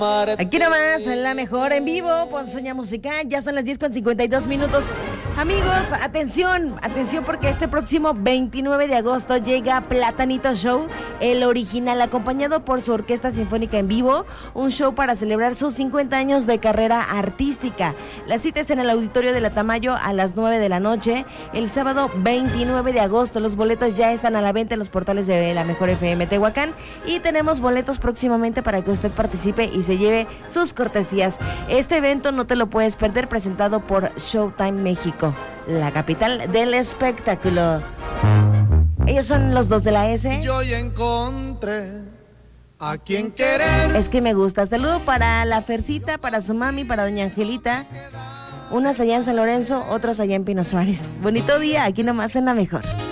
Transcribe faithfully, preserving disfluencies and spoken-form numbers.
Aquí nomás, la mejor en vivo, Ponzoña Musical. Ya son las diez con cincuenta y dos minutos. Amigos, atención, atención porque este próximo veintinueve de agosto llega Platanito Show, el original, acompañado por su Orquesta Sinfónica en Vivo, un show para celebrar sus cincuenta años de carrera artística. La cita es en el Auditorio de la Tamayo a las nueve de la noche, el sábado veintinueve de agosto. Los boletos ya están a la venta en los portales de La Mejor F M Tehuacán y tenemos boletos próximamente para que usted participe y se lleve sus cortesías. Este evento no te lo puedes perder, presentado por Showtime México, la capital del espectáculo. Ellos son los dos de la S. Yo ya encontré a quien querer. Es que me gusta. Saludo para la Fercita, para su mami, para doña Angelita. Unas allá en San Lorenzo, otros allá en Pino Suárez. Bonito día, aquí nomás en La Mejor.